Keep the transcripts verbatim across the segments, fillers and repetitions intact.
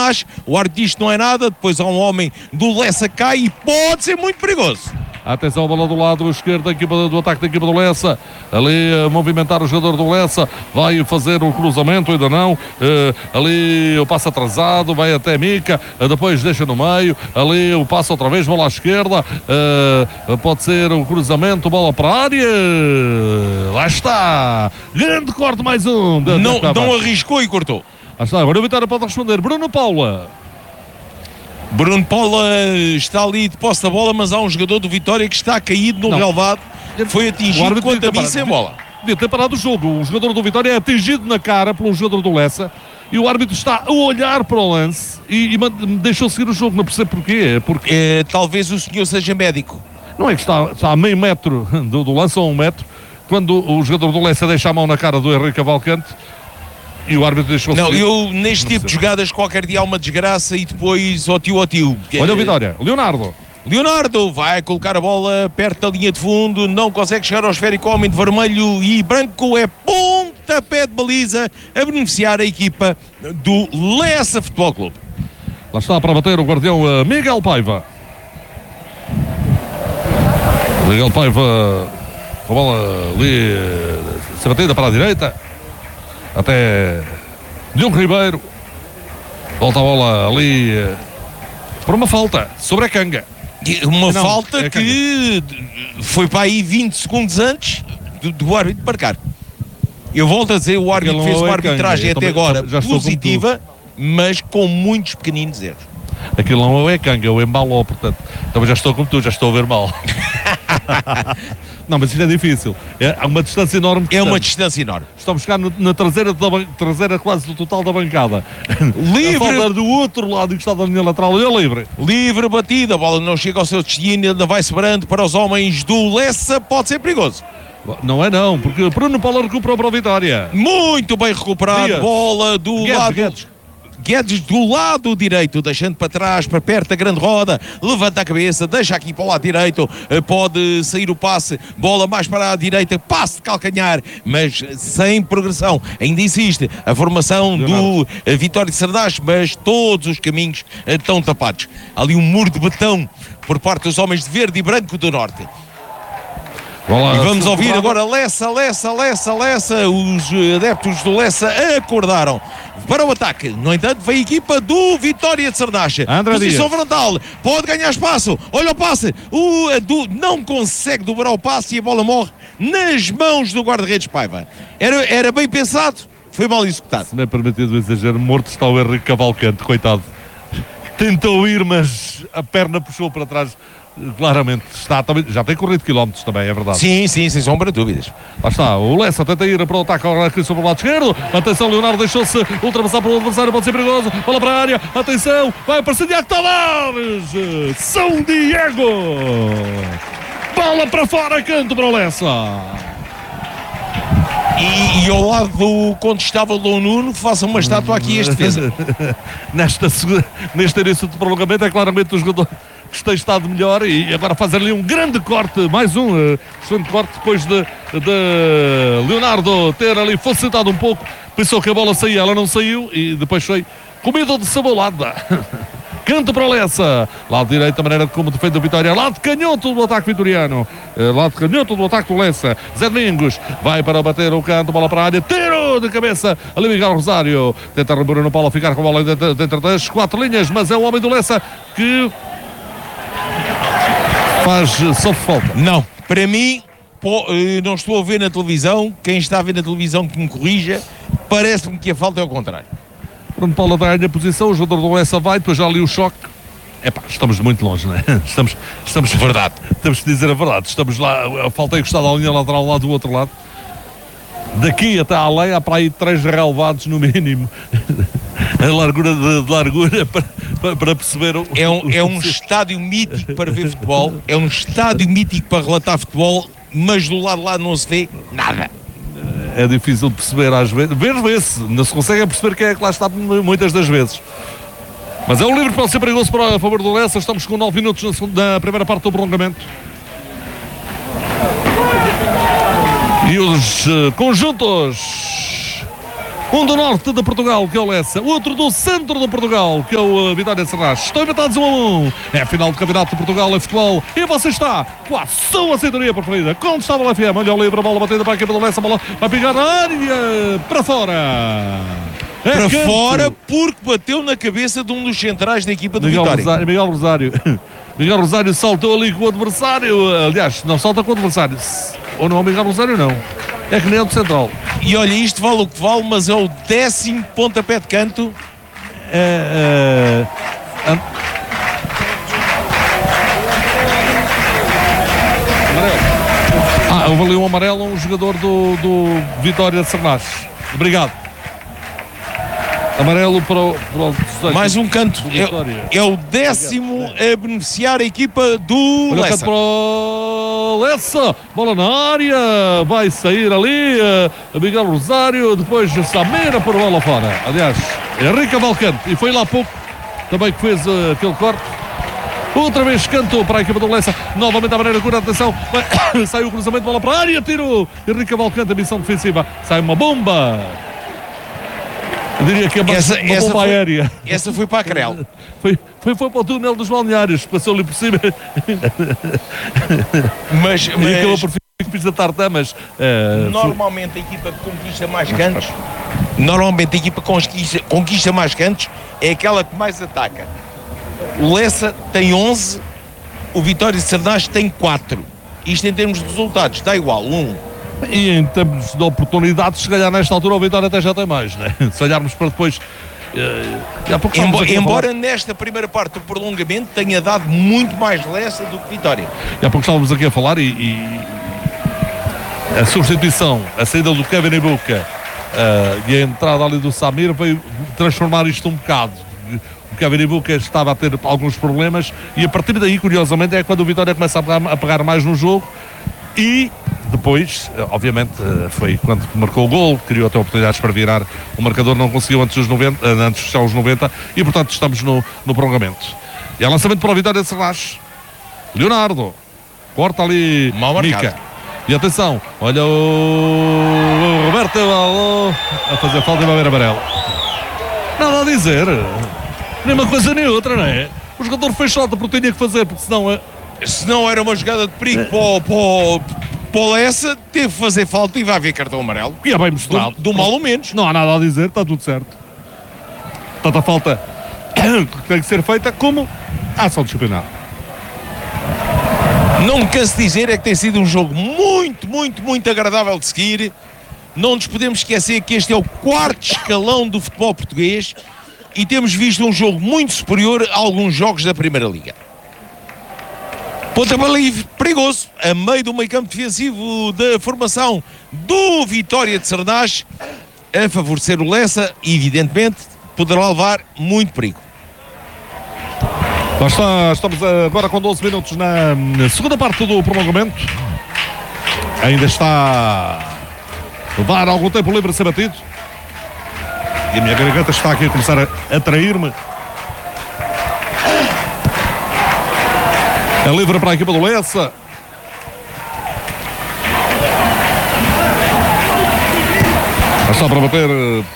Cerdache, o árbitro diz que não é nada, depois há um homem do Lessa cai e pode ser muito perigoso. Atenção, a bola do lado esquerdo da equipa, do ataque da equipa do Lessa. Ali a movimentar o jogador do Lessa. Vai fazer o cruzamento, ainda não. Uh, ali o passo atrasado, vai até Mica. Uh, depois deixa no meio. Ali o passo outra vez, bola à esquerda. Uh, pode ser o cruzamento, bola para a área. Lá está. Grande corte, mais um. Não, não arriscou e cortou. Lá está, agora o Vitória pode responder. Bruno Paula. Bruno Paula está ali de posse da bola, mas há um jogador do Vitória que está caído no não. relvado. Foi atingido quanto a mim sem bola. Devia ter parado o jogo. O jogador do Vitória é atingido na cara pelo jogador do Lessa e o árbitro está a olhar para o lance e, e deixou seguir o jogo. Não percebo porquê. Porque... É, talvez o senhor seja médico. Não é que está, está a meio metro do, do lance, ou um metro, quando o jogador do Lessa deixa a mão na cara do Henrique Cavalcante. E o árbitro deixou Não, eu neste tipo de jogadas qualquer dia há uma desgraça e depois ó tio, ó tio. Olha o Vitória, Leonardo. Leonardo vai colocar a bola perto da linha de fundo, não consegue chegar ao esférico, homem de vermelho e branco, é pontapé de baliza a beneficiar a equipa do Lessa Futebol Clube. Lá está para bater o guardião uh, Miguel Paiva. Miguel Paiva, a bola ali, uh, se batida para a direita. Até Diogo Ribeiro. Volta a bola ali uh, por uma falta sobre a Canga. Uma não, falta é que foi para aí vinte segundos antes do, do árbitro marcar. Eu volto a dizer, o árbitro fez uma arbitragem até agora positiva, mas com muitos pequeninos erros. Aquilo não é Canga, é o embalou, portanto. Também já estou como tu, já estou a ver mal. Não, mas isto é difícil. É, há uma distância enorme. É uma distância enorme. Estamos cá no, na traseira, da, traseira quase do total da bancada. Livre. A falta do outro lado que está da linha lateral. É livre. Livre batida. A bola não chega ao seu destino. Ainda vai separando para os homens do Lessa. Pode ser perigoso. Não é não, porque Bruno Paulo recuperou para a Vitória. Muito bem recuperado. Dias. Bola do Guedes, lado... Guedes. Guedes do lado direito, deixando para trás, para perto da grande roda, levanta a cabeça, deixa aqui para o lado direito, pode sair o passe, bola mais para a direita, passe de calcanhar, mas sem progressão. Ainda existe a formação do Vitória de Cerdache, mas todos os caminhos estão tapados. Ali um muro de betão por parte dos homens de verde e branco do norte. Olá, e vamos ouvir agora Lessa, Lessa, Lessa, Lessa. Os adeptos do Lessa acordaram para o ataque. No entanto, vem a equipa do Vitória de Cerdache. Posição frontal, pode ganhar espaço. Olha o passe. O do, não consegue dobrar o passe e a bola morre nas mãos do guarda-redes Paiva. Era, era bem pensado, foi mal executado. Se não é permitido o exagero, morto está o Henrique Cavalcante, coitado. Tentou ir, mas a perna puxou para trás. Claramente está também, já tem corrido quilómetros também, é verdade. Sim, sim, sem sombra de dúvidas. Lá está, o Lessa tenta ir para o ataque aqui sobre o lado esquerdo. Atenção, Leonardo deixou-se ultrapassar para o adversário, pode ser perigoso. Bola para a área, atenção, vai para Diego Tavares. São Diego. Bola para fora, canto para o Lessa. E, e ao lado do contestável Dom Nuno, faça uma estátua aqui este defesa. Nesta, neste início de prolongamento é claramente o jogador que tem estado melhor e agora faz ali um grande corte, mais um uh, excelente corte depois de, de Leonardo ter ali facilitado um pouco, pensou que a bola saía, ela não saiu e depois foi comida de sabolada. Canto para o Lessa, lado direito, a maneira como defende a Vitória, lado canhoto do ataque vitoriano, uh, lado canhoto do ataque do Lessa. Zé Domingos vai para bater o canto, bola para a área, tiro de cabeça, ali Miguel Rosário, tenta remover no Paulo, ficar com a bola dentro, dentro das quatro linhas, mas é o homem do Lessa que faz só falta. Não, para mim, pô, não estou a ver na televisão, quem está a ver na televisão que me corrija, parece-me que a falta é o contrário. Bruno Paulo ganha a posição, o jogador do Lessa vai, depois já ali o choque. Epá, estamos muito longe, não é? Estamos, estamos, verdade. Temos que dizer a verdade, estamos lá, a falta é encostada à linha lateral lá do outro lado. Daqui até à além há para aí três relevados no mínimo. A largura de, de largura para, para, para perceber o, é um, o, é um estádio mítico para ver futebol, é um estádio mítico para relatar futebol, mas do lado lá não se vê nada. É difícil de perceber às vezes, ver vê-se, não se consegue perceber quem é que lá está muitas das vezes. Mas é um livre que pode ser perigoso para a favor do Lessa. Estamos com nove minutos na, segunda, na primeira parte do prolongamento. E os uh, conjuntos Um do norte de Portugal, que é o Lessa. Outro do centro de Portugal, que é o Vitória de Serrás. Estão empatados um a um. É a final do Campeonato de Portugal em futebol. E você está com a sua sintonia preferida. Com estava o F M. Olha o livre, a bola batida para a equipa do Lessa. A bola vai pingar na área. Para fora. É para canto. fora, porque bateu na cabeça de um dos centrais da equipa do Miguel Vitória. Rosário, Miguel Rosário. Miguel Rosário saltou ali com o adversário. Aliás, não salta com o adversário. Ou não, o Miguel Rosário não. É que nem é do central. E olha, isto vale o que vale, mas é o décimo pontapé de canto. É, é, é... Ah, houve ali um amarelo, um jogador do, do Vitória de Serrás. Obrigado. Amarelo para o, para o mais um canto. É, é o décimo a beneficiar a equipa do Olha Lessa. Para o Lessa, bola na área, vai sair ali uh, Miguel Rosário, depois Samira por bola fora. Aliás, Henrique Valcante, e foi lá há pouco também que fez uh, aquele corte. Outra vez canto para a equipa do Lessa. Novamente a maneira de cura, atenção. Vai, sai o cruzamento, bola para a área, tiro. Henrique Valcante, a missão defensiva. Sai uma bomba. Eu diria que é uma, essa, uma essa bomba foi, aérea. Essa foi para a Crel. Foi, foi, foi para o túnel dos balneários. Passou-lhe por cima. Mas, e mas acabou por fiz da tarta, mas uh, normalmente foi... a equipa que conquista mais cantos, normalmente a equipa que conquista, conquista mais cantos é aquela que mais ataca. O Lessa tem onze, o Vitória de Serrás tem quatro. Isto em termos de resultados está igual, um. E em termos de oportunidades, se calhar nesta altura o Vitória até já tem mais, né? Se olharmos para depois. Uh, há pouco Embora, embora nesta primeira parte do prolongamento tenha dado muito mais Lessa do que Vitória. E há pouco estávamos aqui a falar e, e a substituição, a saída do Kevin Ibuka uh, e a entrada ali do Samir veio transformar isto um bocado. O Kevin Ibuka estava a ter alguns problemas e a partir daí, curiosamente, é quando o Vitória começa a pegar, a pegar mais no jogo. E depois, obviamente, foi quando marcou o gol, criou até oportunidades para virar. O marcador não conseguiu antes dos noventa, antes de fechar os noventa e, portanto, estamos no, no prolongamento. E é lançamento para o Vitória de Serrás. Leonardo corta ali Mica. E atenção, olha o Roberto a fazer falta e vai ver amarelo. Nada a dizer, nem uma coisa nem outra, não é? O jogador fez falta porque tinha que fazer, porque senão. Se não era uma jogada de perigo para o, para o, para o Lessa, teve que fazer falta e vai haver cartão amarelo. E é bem mostrado. Do, do mal ou menos. Não há nada a dizer, está tudo certo. Tanta falta que tem que ser feita como ação disciplinar. Não me canso de dizer, é que tem sido um jogo muito, muito, muito agradável de seguir. Não nos podemos esquecer que este é o quarto escalão do futebol português e temos visto um jogo muito superior a alguns jogos da Primeira Liga. Pontapé livre, perigoso, a meio do meio campo defensivo da formação do Vitória de Serrás, a favorecer o Lessa e, evidentemente, poderá levar muito perigo. Lá está, estamos agora com doze minutos na, na segunda parte do prolongamento. Ainda está a levar algum tempo livre a ser batido. E a minha garganta está aqui a começar a, a trair-me. É livre para a equipa do Lessa. Está para bater.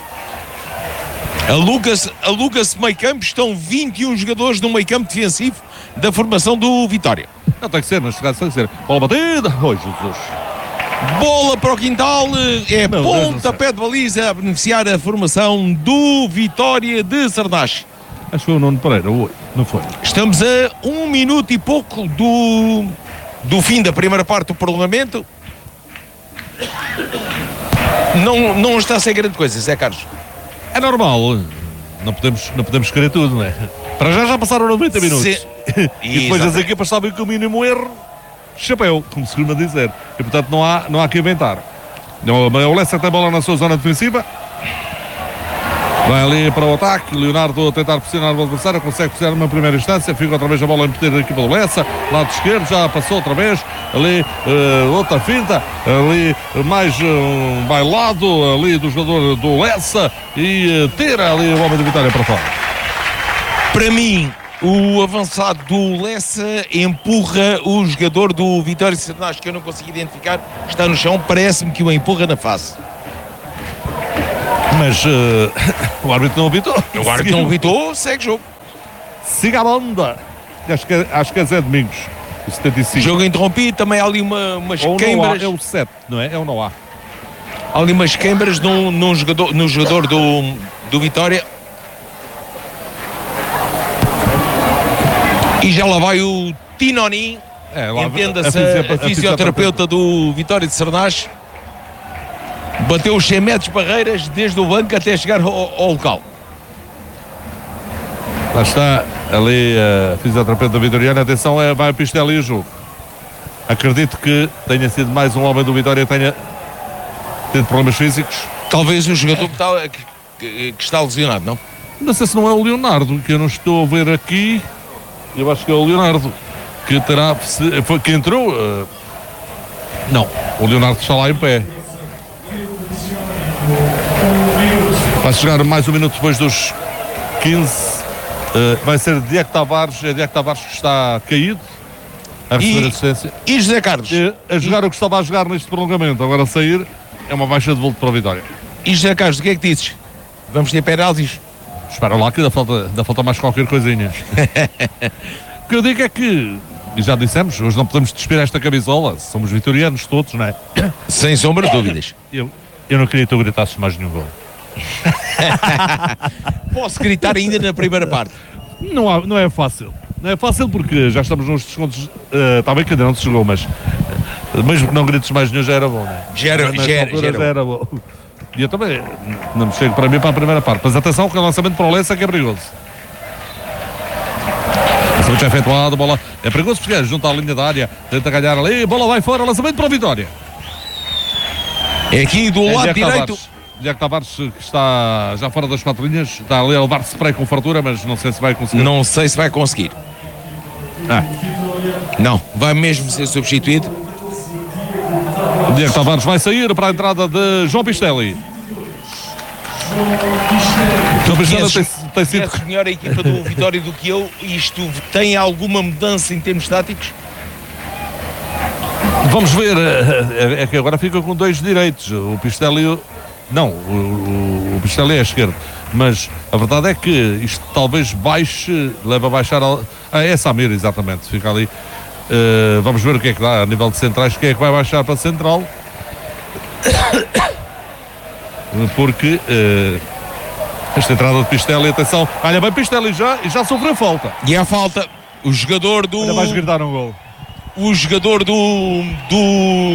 Aluga-se aluga meio campo. Estão vinte e um jogadores no meio campo defensivo da formação do Vitória. Não tem que ser, mas tem que ser. Bola batida. Oh, Jesus. Bola para o quintal. É Meu pontapé de baliza a beneficiar a formação do Vitória de Serrás. Acho que foi o Nuno Pereira, oi, não foi? Estamos a um minuto e pouco do, do fim da primeira parte do prolongamento. Não, não está a ser grande coisa, Zé Carlos. É normal, não podemos, não podemos querer tudo, não é? Para já já passaram noventa minutos. Se... E depois as equipas sabem que o mínimo erro, chapéu, como se costuma dizer. E portanto não há, não há que inventar. O Lessa tem bola na sua zona defensiva. Vai ali para o ataque, Leonardo a tentar pressionar o adversário, consegue pressionar numa primeira instância, fica outra vez a bola a meter da equipa do Lessa, lado esquerdo, já passou outra vez, ali uh, outra finta, ali mais um bailado ali do jogador do Lessa e uh, tira ali o homem de Vitória para fora. Para mim, o avançado do Lessa empurra o jogador do Vitória de Serrás, que eu não consigo identificar, está no chão, parece-me que o empurra na face. Mas uh, o árbitro não apitou. O árbitro não apitou, segue jogo. Siga a onda. Acho que, acho que é Zé Domingos, o setenta e cinco. Jogo interrompido, também há ali uma, umas Ou queimbras. É o sete, não é? É o não há. Há ali umas queimbras num, num jogador, no jogador do, do Vitória. E já lá vai o Tinoni. É, lá, entenda-se a, a, a fisioterapeuta do Vitória de Sernás. Bateu os cem metros barreiras desde o banco até chegar ao, ao local. Lá está ali a fisioterapeuta vitoriana. Atenção, é, vai a Pistelli o jogo. Acredito que tenha sido mais um homem do Vitória que tenha tido problemas físicos. Talvez o jogador que está, que, que está lesionado, não? Não sei se não é o Leonardo, que eu não estou a ver aqui. Eu acho que é o Leonardo que terá, foi, que entrou. Uh, não, o Leonardo está lá em pé. Vai chegar mais um minuto depois dos quinze. Uh, vai ser Diego Tavares. É Diego Tavares que está caído a receber e, assistência. E José Carlos? E, a jogar e... o que estava a jogar neste prolongamento. Agora a sair é uma baixa de volta para a Vitória. E José Carlos, o que é que dizes? Vamos ter penaltis? Espera lá que ainda falta, ainda falta mais qualquer coisinha. O que eu digo é que, e já dissemos, hoje não podemos despir esta camisola. Somos vitorianos todos, não é? Sem sombra de dúvidas. Eu, eu não queria que tu gritasses mais nenhum gol. Posso gritar ainda na primeira parte? Não, há, não é fácil. Não é fácil porque já estamos nos descontos. Uh, está bem que ainda não se jogou, mas uh, mesmo que não grites mais nenhum já era bom, não é? Já era, já era, já era, já era bom. E eu também não me chego para mim para a primeira parte. Mas atenção que o lançamento para o Lessa que é perigoso. Lançamento já efetuado, bola é perigoso porque junto à linha da área, tenta ganhar ali, bola vai fora, lançamento para a Vitória. É aqui do é lado direito. Tavares. Diego Tavares que está já fora das quatro linhas, está ali a levar spray com fartura, mas não sei se vai conseguir. Não sei se vai conseguir. Ah. Não, vai mesmo ser substituído. Diego Tavares vai sair para a entrada de João Pistelli. João Pistelli tem, tem sido... Conhece melhor a equipa do Vitória do que eu. Isto tem alguma mudança em termos táticos? Vamos ver. É que agora fica com dois direitos. O Pistelli... Não, o, o Pistelli é esquerdo. Mas a verdade é que isto talvez baixe, leva a baixar... A, ah, é Samir, exatamente. Fica ali. Uh, vamos ver o que é que dá a nível de centrais. Quem é que vai baixar para a central? Porque uh, esta entrada de Pistelli, atenção, olha bem Pistelli já, já sofreu falta. E a falta, o jogador do... Ainda vais gritar um gol. O jogador do... Do...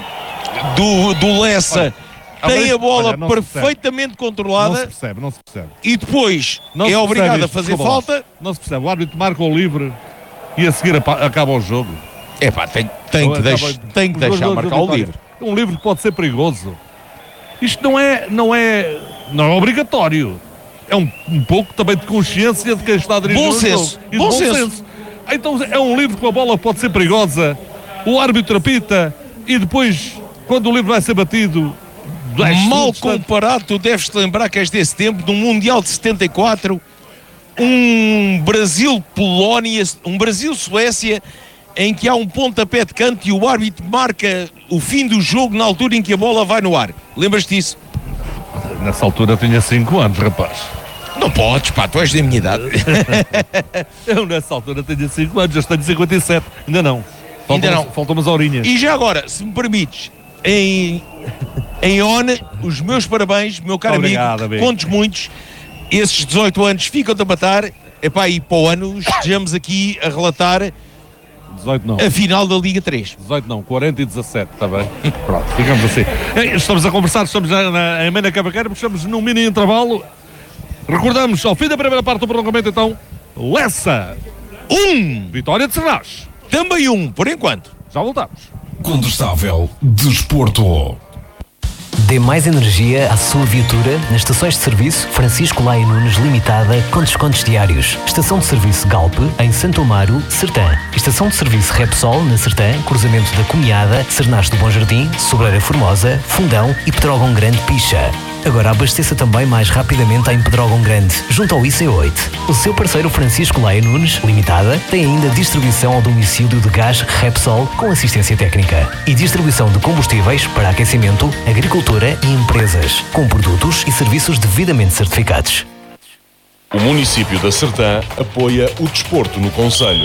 Do, do Lessa... Olha, tem a bola olha, perfeitamente controlada. Não se percebe, não se percebe. E depois não é obrigado isto, a fazer falta. Lá. Não se percebe, o árbitro marca o livre e a seguir acaba o jogo. É pá, tem, tem que, deix, tem que deixar marcar o livre. Um livre que pode ser perigoso. Isto não é, não é, não é obrigatório. É um, um pouco também de consciência de quem está a dirigir bom o senso. jogo. E bom, bom senso. senso. Então é um livre que a bola pode ser perigosa. O árbitro apita e depois, quando o livre vai ser batido... Mal comparado, tu deves-te lembrar que és desse tempo, num Mundial de setenta e quatro, um Brasil-Polónia, um Brasil-Suécia, em que há um pontapé de canto e o árbitro marca o fim do jogo na altura em que a bola vai no ar. Lembras-te disso? Nessa altura tinha cinco anos, rapaz. Não podes, pá, tu és da minha idade. Eu nessa altura tinha cinco anos, eu tenho cinquenta e sete, ainda não. Faltam ainda não. Umas, faltam umas horinhas. E já agora, se me permites, em... Em ON, os meus parabéns, meu caro Obrigado, amigo, contos muitos, esses dezoito anos ficam-te a matar, epá, e para o ano estejamos aqui a relatar dezoito não. A final da Liga três. dezoito não, quarenta e dezassete, está bem? Pronto, ficamos assim. Estamos a conversar, estamos na, na, em Mena Cavaqueira, porque estamos num mini intervalo. Recordamos, ao fim da primeira parte do prolongamento, então, Lessa, um, Vitória de Sernás. Também um, por enquanto. Já voltamos. Condestável Desporto. Dê mais energia à sua viatura nas estações de serviço Francisco Laia Nunes Limitada com descontos diários. Estação de serviço Galp em Santo Amaro, Sertã. Estação de serviço Repsol na Sertã, cruzamento da Comiada, Sernás do Bom Jardim, Sobreira Formosa, Fundão e Pedrógão Grande Picha. Agora abasteça também mais rapidamente em Pedrógão Grande, junto ao I C oito. O seu parceiro Francisco Laia Nunes, Limitada, tem ainda distribuição ao domicílio de gás Repsol com assistência técnica e distribuição de combustíveis para aquecimento, agricultura e empresas, com produtos e serviços devidamente certificados. O município da Sertã apoia o desporto no concelho.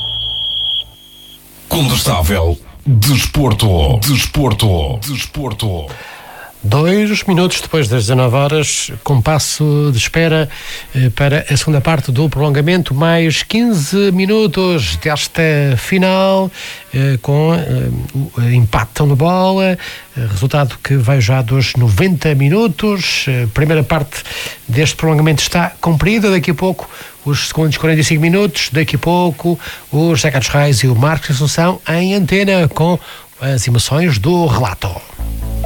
Condestável Desporto. Desporto. Desporto. Dois minutos depois das dezanove horas, compasso de espera eh, para a segunda parte do prolongamento, mais quinze minutos desta final, eh, com eh, o empate na bola, eh, resultado que vai já dos noventa minutos. A primeira parte deste prolongamento está cumprida, daqui a pouco os segundos quarenta e cinco minutos, daqui a pouco o José Carlos Reis e o Marcos Assunção em antena com as emoções do relato.